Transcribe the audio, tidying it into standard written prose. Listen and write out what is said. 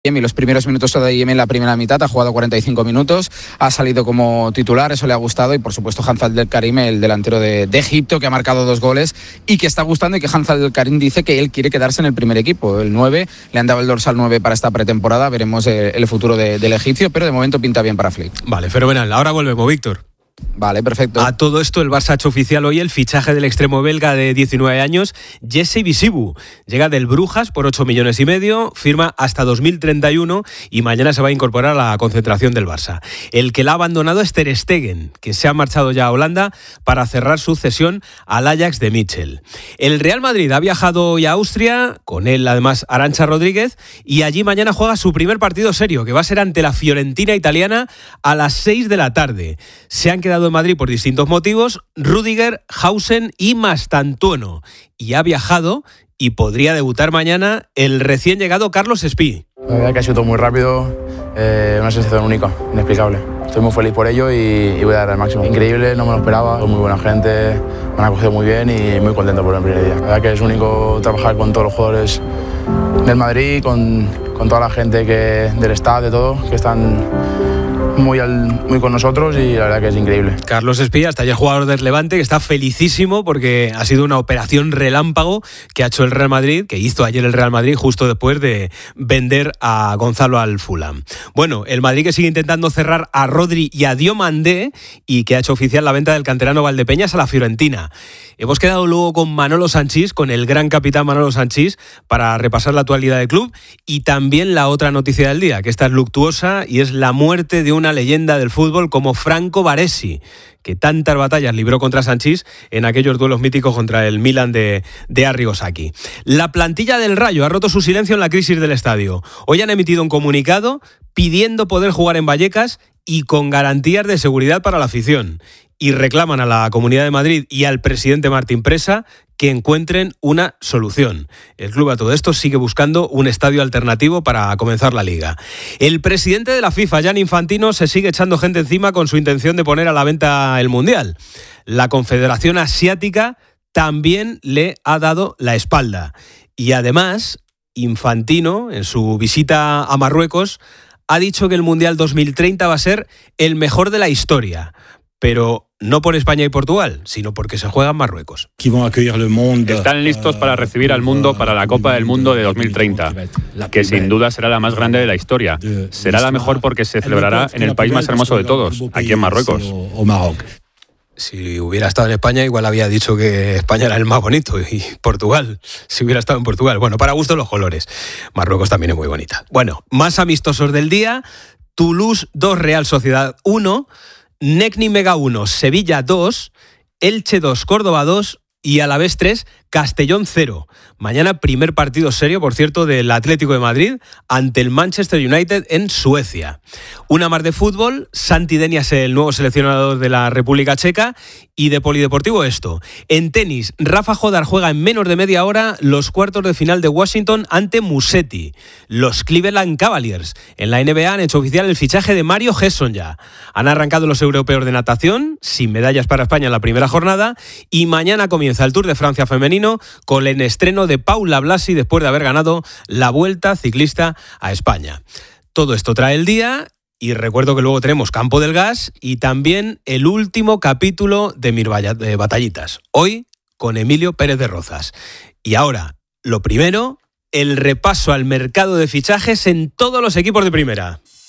Y los primeros minutos de Yemi en la primera mitad, ha jugado 45 minutos, ha salido como titular, eso le ha gustado, y por supuesto Hanzal Abdelkarim, el delantero de Egipto, que ha marcado 2 goles y que está gustando, y que Hanzal Abdelkarim dice que él quiere quedarse en el primer equipo, el 9, le han dado el dorsal 9 para esta pretemporada, veremos el futuro del egipcio, pero de momento pinta bien para Flick. Vale, fenomenal, ahora volvemos, Víctor. Vale, perfecto. A todo esto, el Barça ha hecho oficial hoy el fichaje del extremo belga de 19 años, Jesse Bisibu. Llega del Brujas por 8,5 millones, firma hasta 2031 y mañana se va a incorporar a la concentración del Barça. El que la ha abandonado es Ter Stegen, que se ha marchado ya a Holanda para cerrar su cesión al Ajax de Mitchell. El Real Madrid ha viajado hoy a Austria, con él además Arantxa Rodríguez, y allí mañana juega su primer partido serio, que va a ser ante la Fiorentina italiana a las 6 de la tarde. Se han quedado en Madrid por distintos motivos, Rüdiger, Hausen y Mastantuono, y ha viajado y podría debutar mañana el recién llegado Carlos Espí. La verdad que ha sido todo muy rápido, una sensación única, inexplicable. Estoy muy feliz por ello y voy a dar el máximo. Increíble, no me lo esperaba, muy buena gente, me han acogido muy bien y muy contento por el primer día. La verdad que es único trabajar con todos los jugadores del Madrid, con toda la gente del staff, de todo, que están muy con nosotros, y la verdad que es increíble. Carlos Espí, hasta ayer jugador del Levante, que está felicísimo porque ha sido una operación relámpago que ha hecho el Real Madrid, que hizo ayer el Real Madrid justo después de vender a Gonzalo al Fulham. Bueno, el Madrid que sigue intentando cerrar a Rodri y a Diomandé, y que ha hecho oficial la venta del canterano Valdepeñas a la Fiorentina. Hemos quedado luego con Manolo Sanchís, con el gran capitán Manolo Sanchís, para repasar la actualidad del club, y también la otra noticia del día, que esta es luctuosa, y es la muerte de una leyenda del fútbol como Franco Baresi, que tantas batallas libró contra Sanchís en aquellos duelos míticos contra el Milan de Arrigo Sacchi. La plantilla del Rayo ha roto su silencio en la crisis del estadio. Hoy han emitido un comunicado pidiendo poder jugar en Vallecas y con garantías de seguridad para la afición, y reclaman a la Comunidad de Madrid y al presidente Martín Presa que encuentren una solución. El club a todo esto sigue buscando un estadio alternativo para comenzar la Liga. El presidente de la FIFA, Gianni Infantino, se sigue echando gente encima con su intención de poner a la venta el Mundial. La Confederación Asiática también le ha dado la espalda. Y además, Infantino, en su visita a Marruecos, ha dicho que el Mundial 2030 va a ser el mejor de la historia. Pero no por España y Portugal, sino porque se juega en Marruecos. Están listos para recibir al mundo para la Copa del Mundo de 2030, que sin duda será la más grande de la historia. Será la mejor porque se celebrará en el país más hermoso de todos, aquí en Marruecos. Si hubiera estado en España, igual había dicho que España era el más bonito, y Portugal, si hubiera estado en Portugal. Bueno, para gusto los colores. Marruecos también es muy bonita. Bueno, más amistosos del día: Toulouse 2, Real Sociedad 1, Necni Mega 1, Sevilla 2, Elche 2, Córdoba 2 y Alavés 3, Castellón 0. Mañana primer partido serio, por cierto, del Atlético de Madrid ante el Manchester United en Suecia. Una más de fútbol: Santi Denias, el nuevo seleccionador de la República Checa, y de polideportivo esto. En tenis, Rafa Jodar juega en menos de media hora los cuartos de final de Washington ante Musetti. Los Cleveland Cavaliers en la NBA han hecho oficial el fichaje de Mario Hesson ya. Han arrancado los europeos de natación, sin medallas para España en la primera jornada, y mañana comienza el Tour de Francia femenino con el estreno de Paula Blasi después de haber ganado la Vuelta Ciclista a España. Todo esto trae el día, y recuerdo que luego tenemos Campo del Gas y también el último capítulo de Mis Batallitas, hoy con Emilio Pérez de Rozas. Y ahora, lo primero, el repaso al mercado de fichajes en todos los equipos de primera.